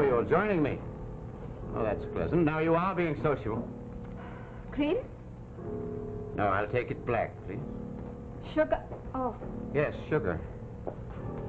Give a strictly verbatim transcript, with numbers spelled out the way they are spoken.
Oh, you're joining me. Oh, that's pleasant. Now, you are being sociable. Cream? No, I'll take it black, please. Sugar? Oh. Yes, sugar.